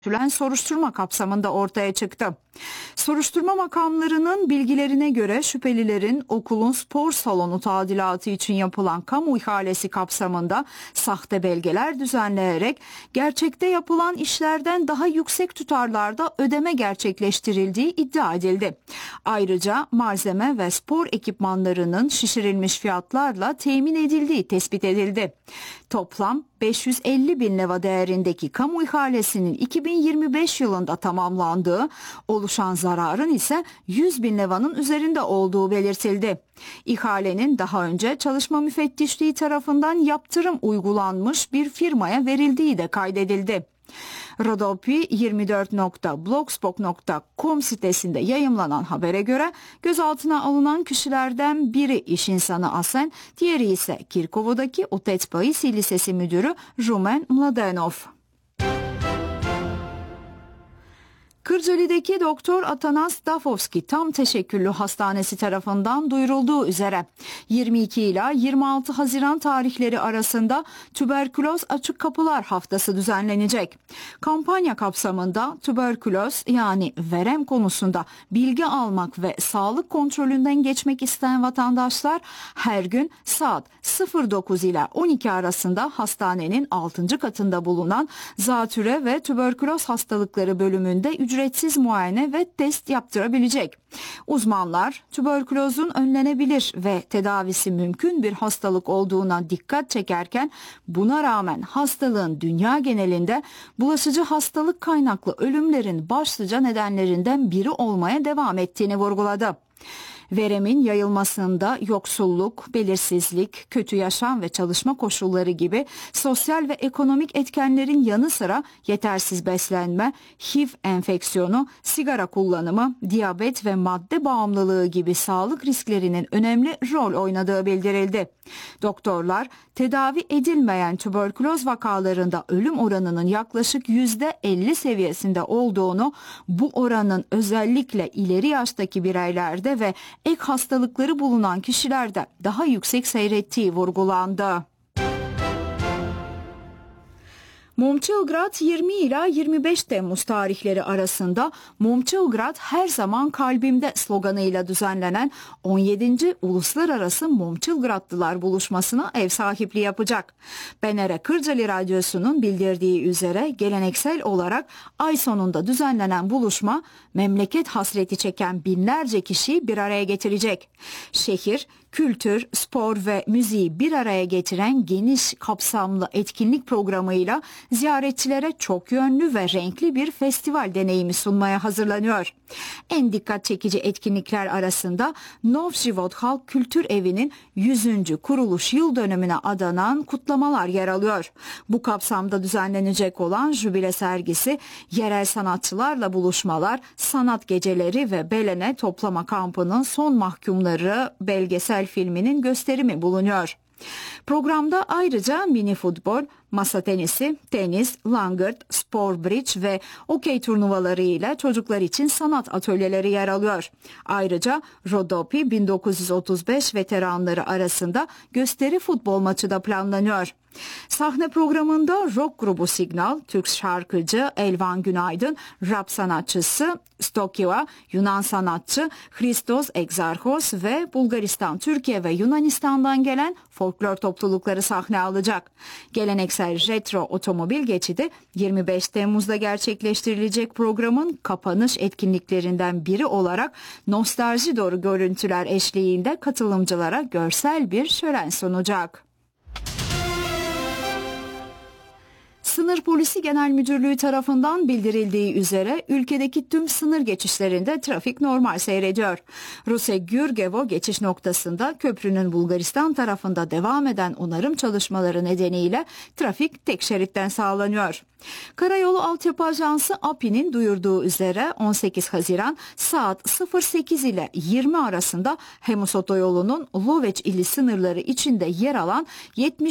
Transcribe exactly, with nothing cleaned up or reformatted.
yürütülen soruşturma kapsamında ortaya çıktı. Soruşturma makamlarının bilgilerine göre şüphelilerin okulun spor salonu tadilatı için yapılan kamu ihalesi kapsamında sahte belgeler düzenleyerek gerçekte yapılan işlerden daha yüksek tutarlarda ödeme gerçekleştirildiği iddia edildi. Ayrıca malzeme ve spor ekipmanlarının şişirilmiş fiyatlarla temin edildiği tespit edildi. Toplam beş yüz elli bin lira değerindeki kamu ihalesinin iki bin yirmi beş yılında tamamlandığı, oluşan zararın ise yüz bin liranın üzerinde olduğu belirtildi. İhalenin daha önce Çalışma Müfettişliği tarafından yaptırım uygulanmış bir firmaya verildiği de kaydedildi. Rodopi yirmi dört nokta blogspot nokta com sitesinde yayımlanan habere göre gözaltına alınan kişilerden biri iş insanı Asen, diğeri ise Kirkova'daki Otetspaisi Lisesi müdürü Rumen Mladenov. Kırcaali'deki Doktor Atanas Dafovski Tam Teşekküllü Hastanesi tarafından duyurulduğu üzere yirmi iki ila yirmi altı Haziran tarihleri arasında tüberküloz açık kapılar haftası düzenlenecek. Kampanya kapsamında tüberküloz yani verem konusunda bilgi almak ve sağlık kontrolünden geçmek isteyen vatandaşlar her gün saat dokuz ila on iki arasında hastanenin altıncı katında bulunan zatüre ve tüberküloz hastalıkları bölümünde ücretsiz muayene ve test yaptırabilecek. Uzmanlar tüberkülozun önlenebilir ve tedavisi mümkün bir hastalık olduğuna dikkat çekerken buna rağmen hastalığın dünya genelinde bulaşıcı hastalık kaynaklı ölümlerin başlıca nedenlerinden biri olmaya devam ettiğini vurguladı. Veremin yayılmasında yoksulluk, belirsizlik, kötü yaşam ve çalışma koşulları gibi sosyal ve ekonomik etkenlerin yanı sıra yetersiz beslenme, H I V enfeksiyonu, sigara kullanımı, diyabet ve madde bağımlılığı gibi sağlık risklerinin önemli rol oynadığı bildirildi. Doktorlar, tedavi edilmeyen tüberküloz vakalarında ölüm oranının yaklaşık yüzde elli seviyesinde olduğunu, bu oranın özellikle ileri yaştaki bireylerde ve ek hastalıkları bulunan kişilerde daha yüksek seyrettiği vurgulandı. Momçilgrad yirmi ila yirmi beş Temmuz tarihleri arasında Momçilgrad her zaman kalbimde sloganıyla düzenlenen on yedinci Uluslararası Momçilgradlılar buluşmasına ev sahipliği yapacak. B N R Kırcaali Radyosu'nun bildirdiği üzere geleneksel olarak ay sonunda düzenlenen buluşma memleket hasreti çeken binlerce kişiyi bir araya getirecek. Şehir, kültür, spor ve müziği bir araya getiren geniş kapsamlı etkinlik programıyla ziyaretçilere çok yönlü ve renkli bir festival deneyimi sunmaya hazırlanıyor. En dikkat çekici etkinlikler arasında Novjivod Halk Kültür Evi'nin yüzüncü kuruluş yıl dönümüne adanan kutlamalar yer alıyor. Bu kapsamda düzenlenecek olan jübile sergisi, yerel sanatçılarla buluşmalar, sanat geceleri ve Belene toplama kampının son mahkumları belgesel filminin gösterimi bulunuyor. Programda ayrıca mini futbol, masa tenisi, tenis, langırt, spor bridge ve okey turnuvaları ile çocuklar için sanat atölyeleri yer alıyor. Ayrıca Rodopi bin dokuz yüz otuz beş veteranları arasında gösteri futbol maçı da planlanıyor. Sahne programında rock grubu Signal, Türk şarkıcı Elvan Günaydın, rap sanatçısı Stokiva, Yunan sanatçı Christos Exarchos ve Bulgaristan, Türkiye ve Yunanistan'dan gelen folklor toplulukları sahne alacak. Geleneksel retro otomobil geçidi yirmi beş Temmuz'da gerçekleştirilecek programın kapanış etkinliklerinden biri olarak nostalji dolu görüntüler eşliğinde katılımcılara görsel bir şölen sunacak. Sınır Polisi Genel Müdürlüğü tarafından bildirildiği üzere ülkedeki tüm sınır geçişlerinde trafik normal seyrediyor. Ruse-Gürgevo geçiş noktasında köprünün Bulgaristan tarafında devam eden onarım çalışmaları nedeniyle trafik tek şeritten sağlanıyor. Karayolu Altyapı Ajansı A P İ'nin duyurduğu üzere on sekiz Haziran saat sekiz ile yirmi arasında Hemus Otoyolu'nun Loveç ili sınırları içinde yer alan